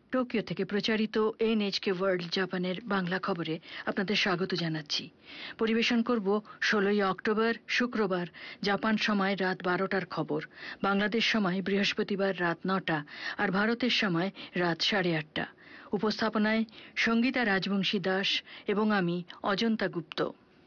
Tokyo থেকে প্রচারিত এনএচকে world জাপানের বাংলা খবরে আপনাদের স্বাগত জানাচ্ছি। পরিবেশন করব 16ই অক্টোবর শুক্রবার জাপান সময় রাত 12টার খবর, বাংলাদেশ সময় বৃহস্পতিবার রাত 9টা আর ভারতের সময় রাত 8:30। উপস্থাপনায় সঙ্গীতা রাজবংশী দাস এবং আমি অজন্তা গুপ্ত।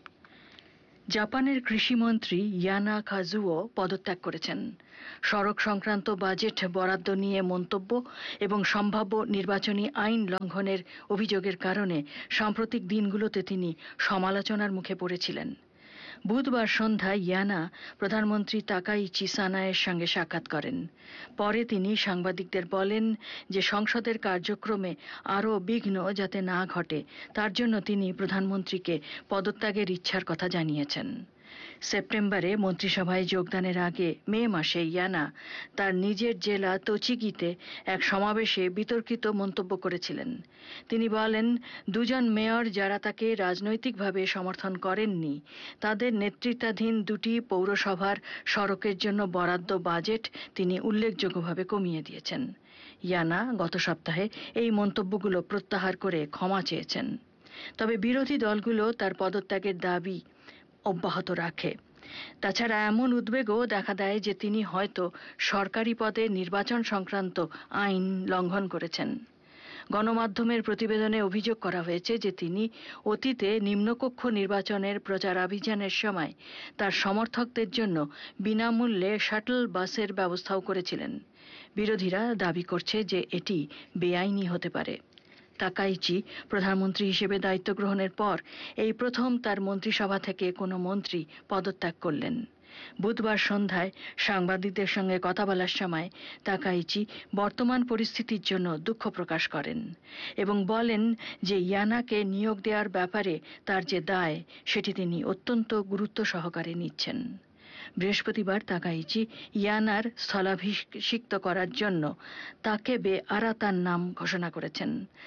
জাপানের কৃষিমন্ত্রী ইয়ানা কাজুও পদত্যাগ করেছেন। সড়ক সংক্রান্ত বাজেট বরাদ্দ নিয়ে মন্তব্য এবং সম্ভাব্য নির্বাচনী আইন লঙ্ঘনের অভিযোগের কারণে সাম্প্রতিক দিনগুলোতে তিনি সমালোচনার মুখে পড়েছিলেন। বুধবার সন্ধ্যায় ইয়ানা প্রধানমন্ত্রী তাকাইচি সানায়ের সঙ্গে সাক্ষাৎ করেন। পরে তিনি সাংবাদিকদের বলেন যে সংসদের কার্যক্রমে আরও বিঘ্ন যাতে না ঘটে তার জন্য তিনি প্রধানমন্ত্রীকে পদত্যাগের ইচ্ছার কথা জানিয়েছেন। সেপ্টেম্বরে মন্ত্রিসভায় যোগদানের আগে মে মাসে ইয়ানা তার নিজের জেলা তোচিগিতে এক সমাবেশে বিতর্কিত মন্তব্য করেছিলেন। তিনি বলেন, দুজন মেয়র যারা তাকে রাজনৈতিকভাবে সমর্থন করেননি তাদের নেতৃত্বাধীন দুটি পৌরসভার সড়কের জন্য বরাদ্দ বাজেট তিনি উল্লেখযোগ্যভাবে কমিয়ে দিয়েছেন। ইয়ানা গত সপ্তাহে এই মন্তব্যগুলো প্রত্যাহার করে ক্ষমা চেয়েছেন। তবে বিরোধী দলগুলো তার পদত্যাগের দাবি অব্যাহত রাখে। তাছাড়া এমন উদ্বেগও দেখা দেয় যে তিনি হয়তো সরকারি পদে নির্বাচন সংক্রান্ত আইন লঙ্ঘন করেছেন। গণমাধ্যমের প্রতিবেদনে অভিযোগ করা হয়েছে যে তিনি অতীতে নিম্নকক্ষ নির্বাচনের প্রচারাভিযানের সময় তার সমর্থকদের জন্য বিনামূল্যে শাটল বাসের ব্যবস্থাও করেছিলেন। বিরোধীরা দাবি করছে যে এটি বেআইনি হতে পারে। তাকাইচি প্রধানমন্ত্রী হিসেবে দায়িত্ব গ্রহণের পর এই প্রথম তার মন্ত্রিসভা থেকে কোনো মন্ত্রী পদত্যাগ করলেন। বুধবার সন্ধ্যায় সাংবাদিকদের সঙ্গে কথা বলার সময় তাকাইচি বর্তমান পরিস্থিতির জন্য দুঃখ প্রকাশ করেন এবং বলেন যে ইয়ানাকে নিয়োগ দেওয়ার ব্যাপারে তার যে দায় সেটি তিনি অত্যন্ত গুরুত্ব সহকারে নিচ্ছেন। বৃহস্পতিবার তাকাইচি ইয়ানার স্থলাভিষিক্ত করার জন্য তাকেবে আরাতার নাম ঘোষণা করেছেন।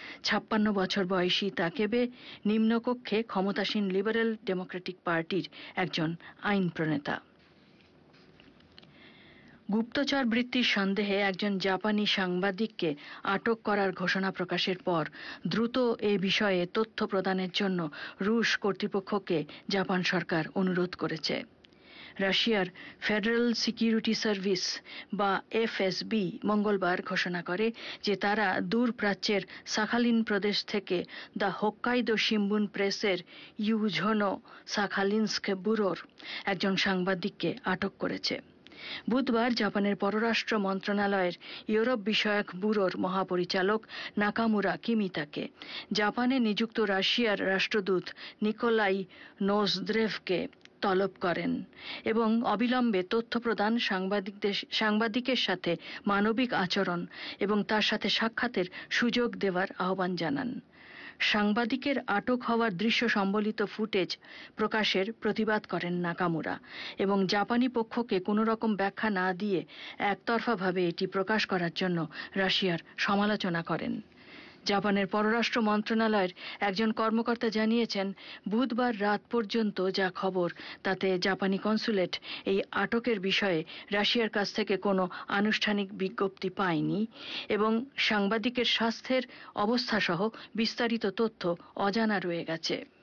56 বছর বয়সী তাকেবে নিম্নকক্ষে ক্ষমতাসীন লিবারেল ডেমোক্রেটিক পার্টির একজন আইন প্রণেতা। গুপ্তচর বৃত্তির সন্দেহে একজন জাপানি সাংবাদিককে আটক করার ঘোষণা প্রকাশের পর দ্রুত এ বিষয়ে তথ্য প্রদানের জন্য রুশ কর্তৃপক্ষকে জাপান সরকার অনুরোধ করেছে। রাশিয়ার ফেডারেল সিকিউরিটি সার্ভিস বা এফএসবি মঙ্গলবার ঘোষণা করে যে তারা দূর প্রাচ্যের সাখালিন প্রদেশ থেকে দ্য হোক্কাইদো শিম্বুন প্রেসের ইউঝনো সাখালিনস্ক ব্যুরোর একজন সাংবাদিককে আটক করেছে। বুধবার জাপানের পররাষ্ট্র মন্ত্রণালয়ের ইউরোপ বিষয়ক ব্যুরোর মহাপরিচালক নাকামুরা কিমিতাকে জাপানে নিযুক্ত রাশিয়ার রাষ্ট্রদূত নিকোলাই নোজদ্রেভকে তলব করেন এবং অবিলম্বে তথ্য প্রদান, সাংবাদিকের সাথে মানবিক আচরণ এবং তার সাথে সাক্ষাতের সুযোগ দেওয়ার আহ্বান জানান। সাংবাদিকের আটক হওয়ার দৃশ্য সম্বলিত ফুটেজ প্রকাশের প্রতিবাদ করেন নাকামুরা এবং জাপানি পক্ষকে কোনো রকম ব্যাখ্যা না দিয়ে একতরফাভাবে এটি প্রকাশ করার জন্য রাশিয়ার সমালোচনা করেন। জাপানের পররাষ্ট্র মন্ত্রণালয়ের একজন কর্মকর্তা জানিয়েছেন, বুধবার রাত পর্যন্ত যা খবর তাতে জাপানি কনসুলেট এই আটকের বিষয়ে রাশিয়ার কাছ থেকে কোনো আনুষ্ঠানিক বিজ্ঞপ্তি পায়নি এবং সাংবাদিকের স্বাস্থ্যের অবস্থা সহ বিস্তারিত তথ্য অজানা রয়ে গেছে।